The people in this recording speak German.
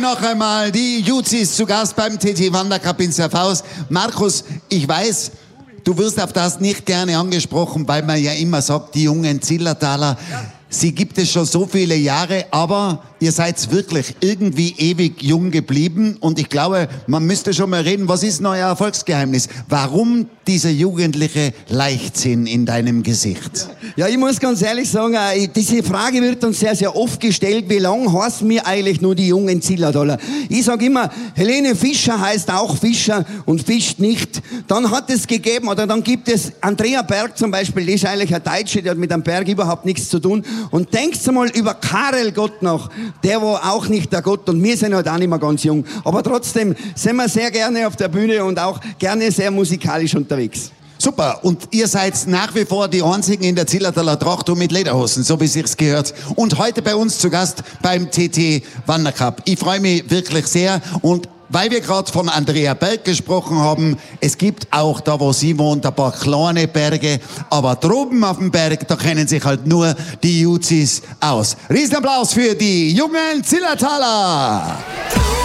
noch einmal die Juzis zu Gast beim TT Wandercup in Serfaus. Markus, ich weiß, du wirst auf das nicht gerne angesprochen, weil man ja immer sagt, die jungen Zillertaler, sie gibt es schon so viele Jahre, aber ihr seid wirklich irgendwie ewig jung geblieben. Und ich glaube, man müsste schon mal reden, was ist euer Erfolgsgeheimnis? Warum dieser jugendliche Leichtsinn in deinem Gesicht? Ja, ich muss ganz ehrlich sagen, diese Frage wird uns sehr, sehr oft gestellt. Wie lange heißen wir eigentlich nur die jungen Zillertaler? Ich sage immer, Helene Fischer heißt auch Fischer und fischt nicht. Dann hat es gegeben, oder dann gibt es Andrea Berg zum Beispiel, die ist eigentlich ein Deutsche, die hat mit einem Berg überhaupt nichts zu tun. Und denkt mal über Karel Gott nach. Der war auch nicht der Gott und wir sind halt auch nicht mehr ganz jung. Aber trotzdem sind wir sehr gerne auf der Bühne und auch gerne sehr musikalisch unterwegs. Super, und ihr seid nach wie vor die einzigen in der Zillertaler Tracht und mit Lederhosen, so wie sich's gehört. Und heute bei uns zu Gast beim TT Wandercup. Ich freue mich wirklich sehr und weil wir gerade von Andrea Berg gesprochen haben, es gibt auch da, wo sie wohnt, ein paar kleine Berge, aber droben auf dem Berg, da kennen sich halt nur die Juzis aus. Riesenapplaus für die jungen Zillertaler!